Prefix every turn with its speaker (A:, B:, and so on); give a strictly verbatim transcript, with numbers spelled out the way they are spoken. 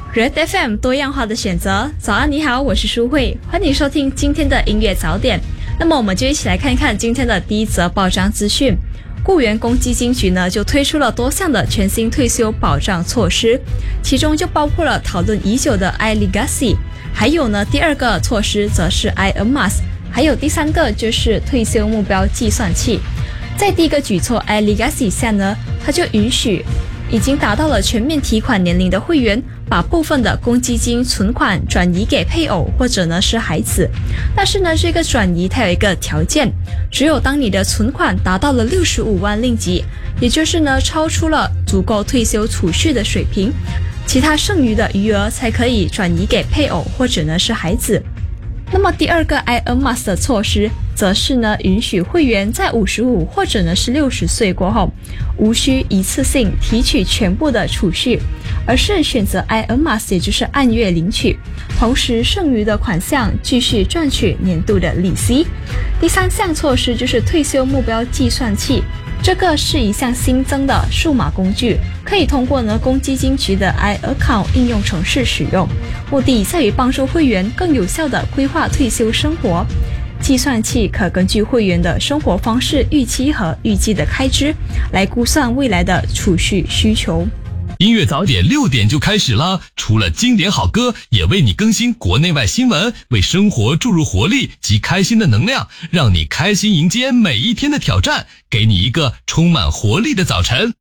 A: Red F M 多样化的选择。早安，你好，我是舒慧，欢迎收听今天的音乐早点。那么我们就一起来看看今天的第一则报章资讯。雇员公积金局呢就推出了多项的全新退休保障措施，其中就包括了讨论已久的 iLegacy， 还有呢第二个措施则是 iAmas， 还有第三个就是退休目标计算器。在第一个举措 iLegacy 下呢，它就允许已经达到了全面提款年龄的会员把部分的公积金存款转移给配偶或者呢是孩子，但是呢这个转移它有一个条件，只有当你的存款达到了六十五万令吉，也就是呢超出了足够退休储蓄的水平，其他剩余的余额才可以转移给配偶或者呢是孩子。那么第二个 iAmas 的措施则是呢允许会员在五十五或者呢是六十岁过后无需一次性提取全部的储蓄，而是选择 iAmas， 也就是按月领取，同时剩余的款项继续赚取年度的利息。第三项措施就是退休目标计算器，这个是一项新增的数码工具，可以通过呢公积金局的 iAccount 应用程式使用，目的在于帮助会员更有效地规划退休生活。计算器可根据会员的生活方式预期和预计的开支，来估算未来的储蓄需求。
B: 音乐早点六点就开始啦！除了经典好歌，也为你更新国内外新闻，为生活注入活力及开心的能量，让你开心迎接每一天的挑战，给你一个充满活力的早晨。